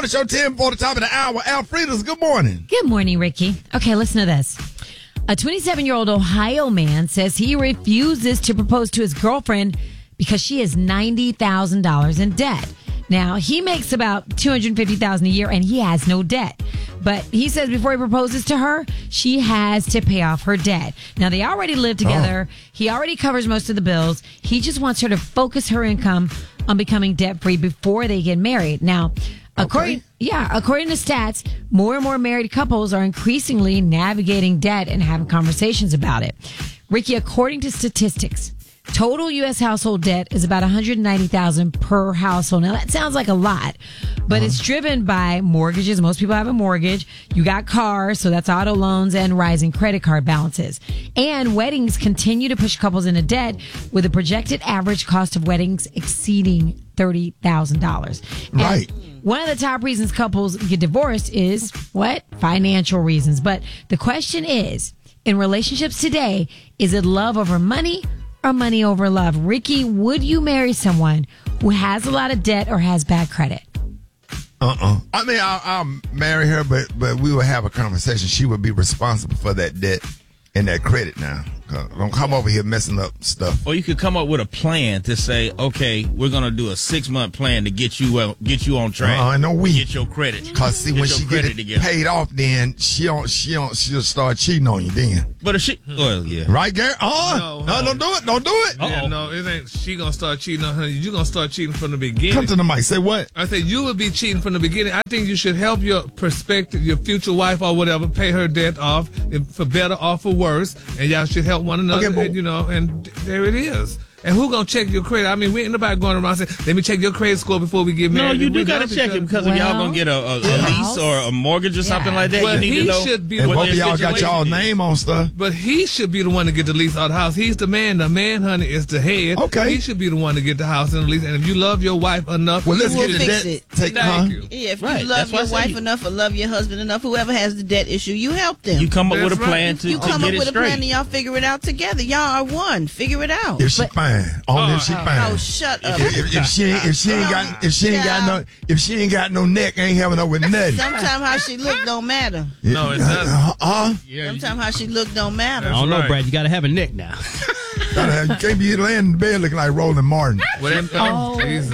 Show 10 for the top of the hour. Alfreda's, good morning. Good morning, Ricky. Okay, listen to this. A 27-year-old Ohio man says he refuses to propose to his girlfriend because she is $90,000 in debt. Now, he makes about $250,000 a year and he has no debt. But he says before he proposes to her, she has to pay off her debt. Now, they already live together. He already covers most of the bills. He just wants her to focus her income on becoming debt-free before they get married. Now, according to stats, more and more married couples are increasingly navigating debt and having conversations about it. Ricky, according to statistics, total U.S. household debt is about $190,000 per household. Now, that sounds like a lot, but it's driven by mortgages. Most people have a mortgage. You got cars, so that's auto loans and rising credit card balances. And weddings continue to push couples into debt, with a projected average cost of weddings exceeding $30,000. Right. One of the top reasons couples get divorced is what? Financial reasons. But the question is, in relationships today, is it love over money or money over love? Ricky, would you marry someone who has a lot of debt or has bad credit? I mean, I'll marry her, but we will have a conversation. She would be responsible for that debt and that credit now. Don't come over here messing up stuff. Or you could come up with a plan to say, okay, we're going to do a 6-month plan to get you on track. No, we get your credit. Cause see, when she get it paid off, then she'll start cheating on you then. But if she, well, yeah. Right, Gary? No, don't do it. Don't do it. Yeah, no, it ain't. She gonna start cheating on her. You gonna start cheating from the beginning. Come to the mic. Say what? I said you would be cheating from the beginning. I think you should help your your future wife or whatever, pay her debt off, for better or for worse, and y'all should help one another. Okay, and there it is. And who gonna check your credit? I mean, we ain't nobody going around saying, let me check your credit score before we get married. No, you do got to check it because if y'all gonna get a lease or a mortgage or something like that, well, you need to know. Should be and both of y'all got y'all name on stuff. But he should be the one to get the lease out of the house. He's the man. The man, honey, is the head. Okay. He should be the one to get the house and the lease. And if you love your wife enough, well, let's we'll get fix the it. Take you. Yeah, if you love your wife enough or love your husband enough, whoever has the debt issue, you help them. You come up with a plan to get it straight. You come up with a plan and y'all figure it out together. Y'all are one. Figure it out. If she fine, only if she fine. Oh, shut up. If she ain't got no neck, ain't having no with nothing. Sometimes how she look don't matter. No, it doesn't. Sometimes how she look don't matter. I don't know, Brad. You got to have a neck now. You can't be laying in bed looking like Roland Martin. Well,